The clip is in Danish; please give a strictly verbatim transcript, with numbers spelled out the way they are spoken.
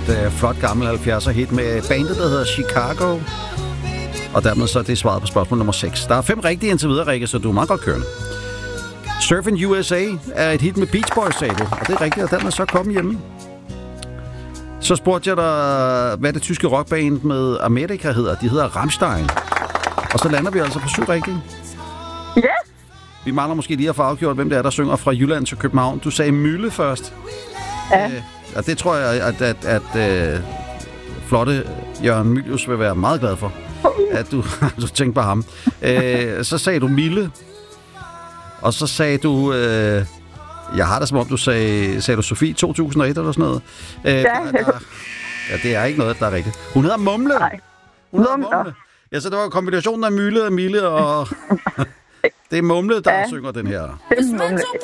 uh, flot gammel halvfjerdser hit med bandet, der hedder Chicago. Og dermed så er det svaret på spørgsmål nummer seks. Der er fem rigtige indtil videre, Rikke, så du er meget godt kørende. Surfing U S A er et hit med Beach Boys, sagde du. Og det er rigtigt, og dermed så kom hjemme. Så spurgte jeg dig, hvad det tyske rockband med Amerika hedder. De hedder Rammstein. Og så lander vi altså på syv rigtige. Ja. Vi mangler måske lige at få afgjort, hvem det er, der synger fra Jylland til København. Du sagde Mølle først. Ja. Øh, og det tror jeg, at, at, at, at uh, flotte Jørgen Mylius vil være meget glad for. At du, du tænkte på ham. Øh, så sagde du Mille. Og så sagde du... Øh, jeg har det som om, du sagde... Sagde du Sofie to tusind og et eller sådan noget? Øh, ja. Der, der, ja, det er ikke noget, der er rigtigt. Hun hedder Mumle. Nej. Hun hedder Mumle. Ja, så det var kombinationen af Mille og Mille og... Det er Mumle, der ja. synger den her. Det er Mumle.